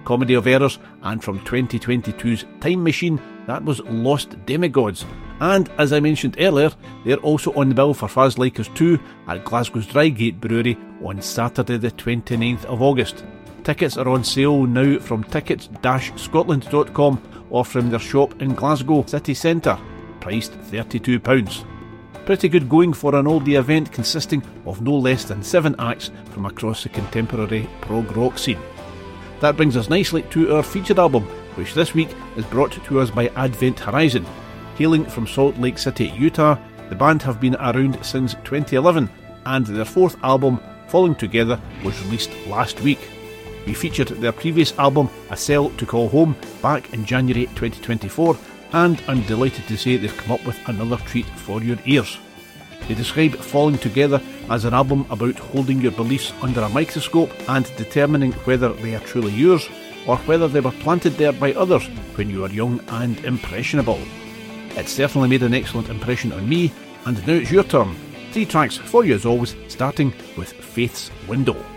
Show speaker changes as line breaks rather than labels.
Comedy of Errors, and from 2022's Time Machine, that was Lost Demigods. And as I mentioned earlier, they're also on the bill for Faz Lakers 2 at Glasgow's Drygate Brewery on Saturday the 29th of August. Tickets are on sale now from tickets-scotland.com or from their shop in Glasgow city centre, priced £32. Pretty good going for an oldie event consisting of no less than 7 acts from across the contemporary prog rock scene. That brings us nicely to our featured album, which this week is brought to us by Advent Horizon. Hailing from Salt Lake City, Utah, the band have been around since 2011, and their 4th album, Falling Together, was released last week. We featured their previous album, A Cell to Call Home, back in January 2024, and I'm delighted to say they've come up with another treat for your ears. They describe Falling Together as an album about holding your beliefs under a microscope and determining whether they are truly yours, or whether they were planted there by others when you were young and impressionable. It's certainly made an excellent impression on me, and now it's your turn. 3 tracks for you as always, starting with Faith's Window.